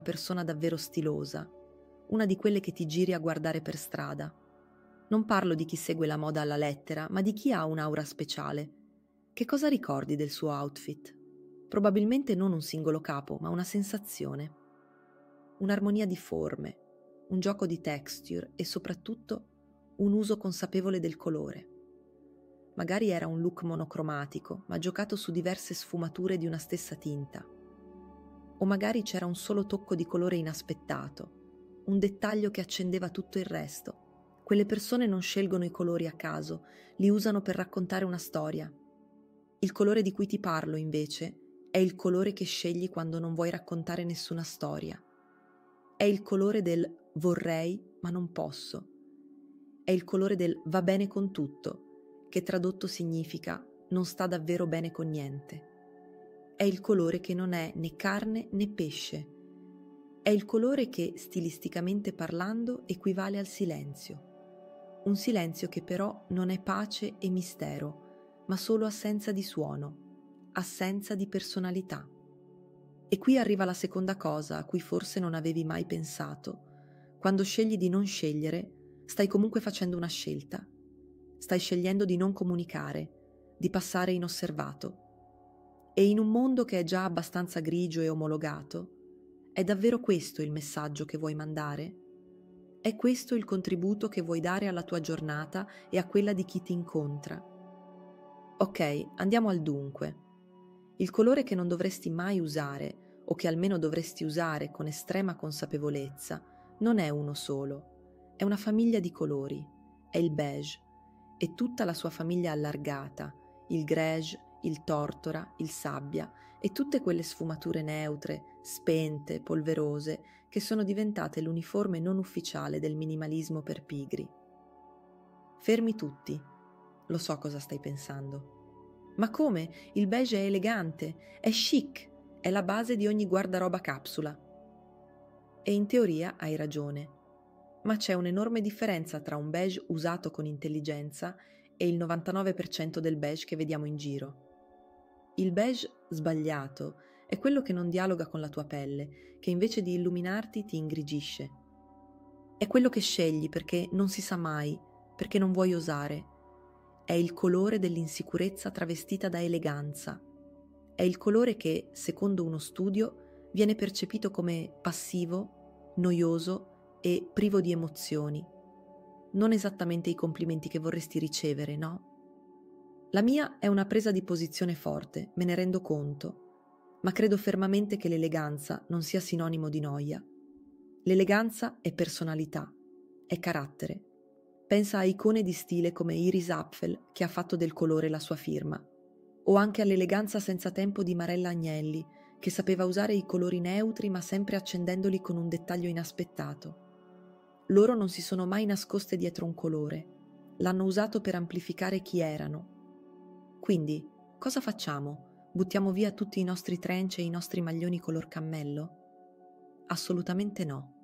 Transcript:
persona davvero stilosa, una di quelle che ti giri a guardare per strada. Non parlo di chi segue la moda alla lettera, ma di chi ha un'aura speciale. Che cosa ricordi del suo outfit? Probabilmente non un singolo capo, ma una sensazione. Un'armonia di forme, un gioco di texture e soprattutto un uso consapevole del colore. Magari era un look monocromatico, ma giocato su diverse sfumature di una stessa tinta. O magari c'era un solo tocco di colore inaspettato, un dettaglio che accendeva tutto il resto. Quelle persone non scelgono i colori a caso, li usano per raccontare una storia. Il colore di cui ti parlo, invece, è il colore che scegli quando non vuoi raccontare nessuna storia. È il colore del vorrei, ma non posso. È il colore del va bene con tutto, che tradotto significa non sta davvero bene con niente. È il colore che non è né carne né pesce. È il colore che, stilisticamente parlando, equivale al silenzio. Un silenzio che però non è pace e mistero, ma solo assenza di suono, assenza di personalità. E qui arriva la seconda cosa a cui forse non avevi mai pensato. Quando scegli di non scegliere, stai comunque facendo una scelta. Stai scegliendo di non comunicare, di passare inosservato. E in un mondo che è già abbastanza grigio e omologato, è davvero questo il messaggio che vuoi mandare? È questo il contributo che vuoi dare alla tua giornata e a quella di chi ti incontra? Ok, andiamo al dunque. Il colore che non dovresti mai usare, o che almeno dovresti usare con estrema consapevolezza, non è uno solo. È una famiglia di colori. È il beige. E tutta la sua famiglia allargata, il grège, il tortora, il sabbia e tutte quelle sfumature neutre, spente, polverose, che sono diventate l'uniforme non ufficiale del minimalismo per pigri. Fermi tutti. Lo so cosa stai pensando. Ma come? Il beige è elegante, è chic, è la base di ogni guardaroba capsula. E in teoria hai ragione. Ma c'è un'enorme differenza tra un beige usato con intelligenza e il 99% del beige che vediamo in giro. Il beige sbagliato è quello che non dialoga con la tua pelle, che invece di illuminarti ti ingrigisce. È quello che scegli perché non si sa mai, perché non vuoi osare. È il colore dell'insicurezza travestita da eleganza. È il colore che, secondo uno studio, viene percepito come passivo, noioso e privo di emozioni. Non esattamente i complimenti che vorresti ricevere, no? La mia è una presa di posizione forte, me ne rendo conto, ma credo fermamente che l'eleganza non sia sinonimo di noia. L'eleganza è personalità, è carattere. Pensa a icone di stile come Iris Apfel, che ha fatto del colore la sua firma, o anche all'eleganza senza tempo di Marella Agnelli, che sapeva usare i colori neutri ma sempre accendendoli con un dettaglio inaspettato. Loro non si sono mai nascoste dietro un colore, l'hanno usato per amplificare chi erano. Quindi, cosa facciamo? Buttiamo via tutti i nostri trench e i nostri maglioni color cammello? Assolutamente no.